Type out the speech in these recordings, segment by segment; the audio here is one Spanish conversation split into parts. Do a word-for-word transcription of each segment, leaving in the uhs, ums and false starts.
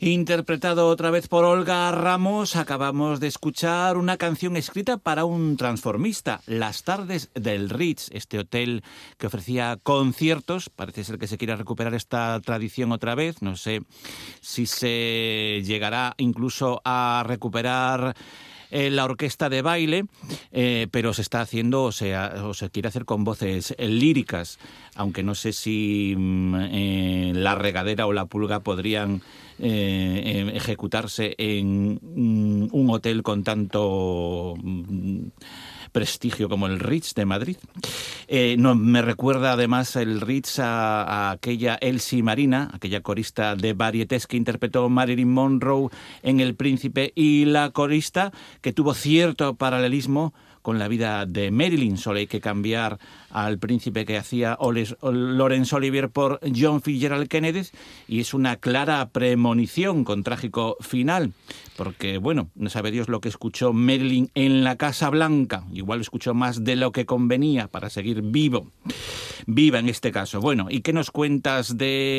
Interpretado otra vez por Olga Ramos, acabamos de escuchar una canción escrita para un transformista, Las tardes del Ritz, este hotel que ofrecía conciertos. Parece ser que se quiere recuperar esta tradición otra vez. No sé si se llegará incluso a recuperar eh, la orquesta de baile, eh, pero se está haciendo, o sea, o se quiere hacer con voces eh, líricas, aunque no sé si mm, eh, la regadera o la pulga podrían Eh, eh, ejecutarse en mm, un hotel con tanto mm, prestigio como el Ritz de Madrid. Eh, no, me recuerda además el Ritz a, a aquella Elsie Marina, aquella corista de varietés que interpretó Marilyn Monroe en El Príncipe, y la corista que tuvo cierto paralelismo con la vida de Marilyn. Solo hay que cambiar al príncipe que hacía Oles, Laurence Olivier por John Fitzgerald Kennedy, y es una clara premonición con trágico final, porque, bueno, no sabe Dios lo que escuchó Marilyn en la Casa Blanca. Igual escuchó más de lo que convenía para seguir vivo, viva en este caso. Bueno, ¿y qué nos cuentas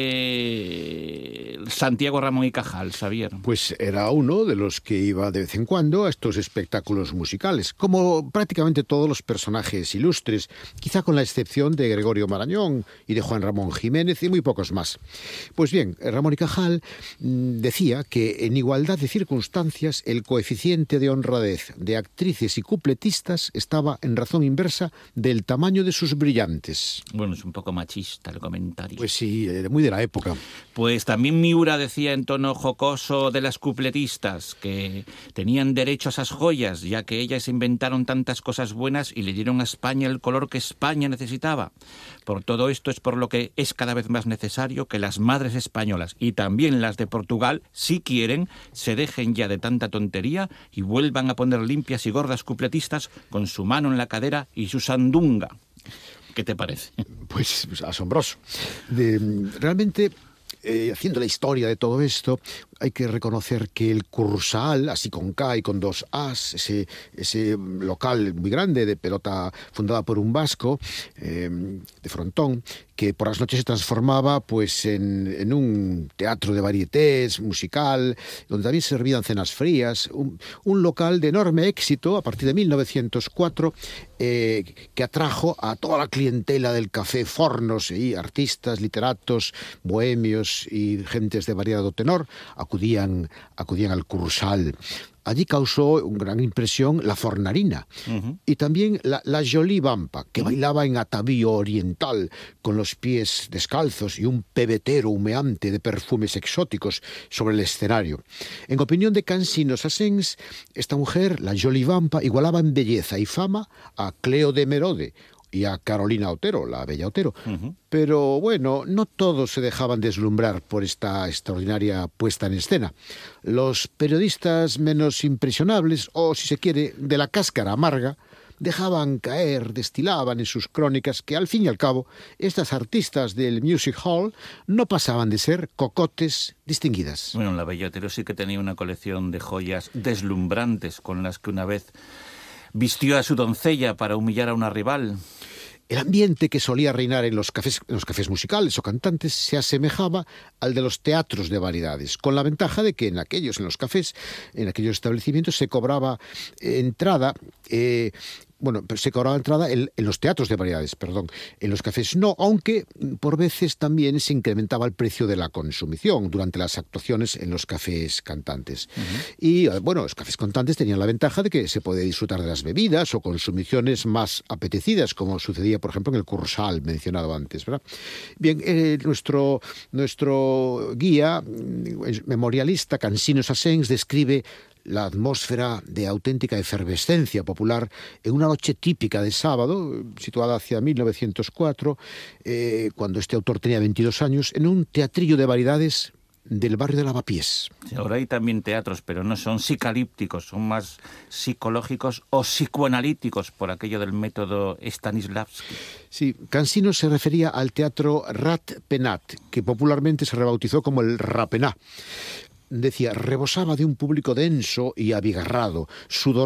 de Santiago Ramón y Cajal, Xavier? Pues era uno de los que iba de vez en cuando a estos espectáculos musicales, como prácticamente todos los personajes ilustres, quizá con la excepción de Gregorio Marañón y de Juan Ramón Jiménez y muy pocos más. Pues bien, Ramón y Cajal mmm, decía que en igualdad de circunstancias el coeficiente de honradez de actrices y cupletistas estaba en razón inversa del tamaño de sus brillantes. Bueno, es un poco machista el comentario. Pues sí, muy de la época. Pues también Miura decía en tono jocoso de las cupletistas que tenían derecho a esas joyas, ya que ellas inventaron tantas cosas buenas y le dieron a España el color que España necesitaba. Por todo esto es por lo que es cada vez más necesario que las madres españolas y también las de Portugal, si quieren, se dejen ya de tanta tontería y vuelvan a poner limpias y gordas cupletistas con su mano en la cadera y su sandunga. ¿Qué te parece? Pues, pues asombroso. De, realmente, eh, haciendo la historia de todo esto, hay que reconocer que el Kursaal, así con K y con dos As, ese, ese local muy grande de pelota fundada por un vasco, eh, de frontón, que por las noches se transformaba pues en, en un teatro de varietés musical, donde también se servían cenas frías, un, un local de enorme éxito a partir de mil novecientos cuatro, eh, que atrajo a toda la clientela del café Fornos, y artistas, literatos, bohemios y gentes de variado tenor acudían, acudían al Kursaal. Allí causó una gran impresión la Fornarina, uh-huh. y también la, la Jolie Vampa, que uh-huh. bailaba en atavío oriental, con los pies descalzos y un pebetero humeante de perfumes exóticos sobre el escenario. En opinión de Cansinos Sassens, esta mujer, la Jolie Vampa, igualaba en belleza y fama a Cleo de Merode y a Carolina Otero, la bella Otero. Uh-huh. Pero bueno, no todos se dejaban deslumbrar por esta extraordinaria puesta en escena. Los periodistas menos impresionables, o si se quiere, de la cáscara amarga, dejaban caer, destilaban en sus crónicas que al fin y al cabo estas artistas del Music Hall no pasaban de ser cocotes distinguidas. Bueno, la bella Otero sí que tenía una colección de joyas deslumbrantes con las que una vez vistió a su doncella para humillar a una rival. El ambiente que solía reinar en los cafés, en los cafés musicales o cantantes se asemejaba al de los teatros de variedades, con la ventaja de que en aquellos, en los cafés, en aquellos establecimientos se cobraba eh, entrada... Eh, Bueno, se cobraba entrada en, en los teatros de variedades, perdón. En los cafés no, aunque por veces también se incrementaba el precio de la consumición durante las actuaciones en los cafés cantantes. Uh-huh. Y, bueno, los cafés cantantes tenían la ventaja de que se podía disfrutar de las bebidas o consumiciones más apetecidas, como sucedía, por ejemplo, en el Kursaal mencionado antes, ¿verdad? Bien, eh, nuestro, nuestro guía, memorialista, Cansinos Sassens, describe la atmósfera de auténtica efervescencia popular en una noche típica de sábado, situada hacia mil novecientos cuatro, eh, cuando este autor tenía veintidós años, en un teatrillo de variedades del barrio de Lavapiés. Sí, ahora hay también teatros, pero no son psicalípticos, son más psicológicos o psicoanalíticos, por aquello del método Stanislavski. Sí, Cansinos se refería al teatro Rat Penat, que popularmente se rebautizó como el Rapená. Decía, rebosaba de un público denso y abigarrado, sudor